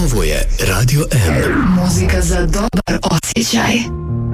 Ovo je Radio M. Muzika za dobar osjećaj.